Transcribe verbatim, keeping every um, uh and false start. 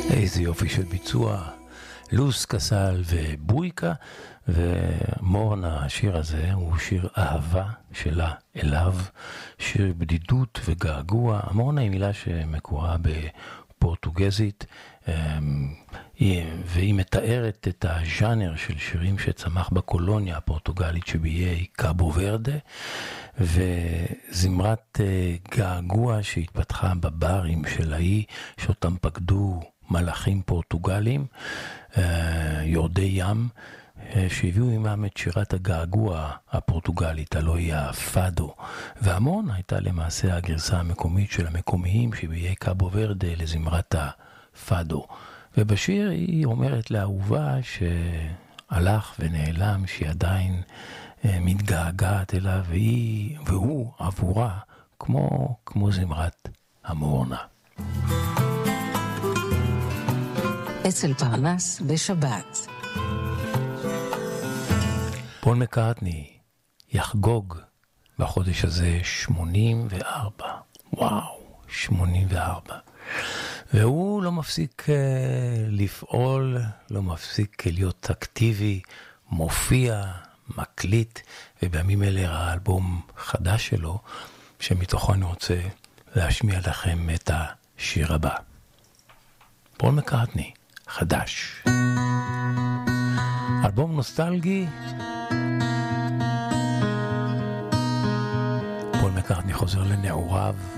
איזה יופי של ביצוע, לוס קסל ובויקה. ומורנה, השיר הזה הוא שיר אהבה שלה אליו, שיר בדידות וגעגוע. מורנה היא מילה שמקורה בפורטוגזית, והיא מתארת את הז'אנר של שירים שצמח בקולוניה הפורטוגלית שבאיי קאבו ורדה, וזמרת געגוע שהתפתחה בברים של האי שאותם פקדו מלאכים פורטוגלים, יורדי ים, שהביאו עמם את שירת הגעגוע הפורטוגלית, הלוא היא הפאדו. והמון הייתה למעשה הגרסה המקומית של המקומיים שבאיי קאבו ורדה לזמרת הפאדו. ובשיר היא אומרת לאהובה שהלך ונעלם, שהיא עדיין מתגעגעת אליו, והיא, והוא עבורה כמו, כמו זמרת המורנה. אצל פרנס בשבת. פול מקארטני יחגוג בחודש הזה שמונים וארבע. וואו, שמונים וארבע. והוא לא מפסיק uh, לפעול, לא מפסיק להיות אקטיבי, מופיע, מקליט, ובימים אלה האלבום חדש שלו, שמתוכו אני רוצה להשמיע לכם את השיר הבא. פול מקארטני, חדש. אלבום נוסטלגי. פול מקארטני חוזר לנעוריו,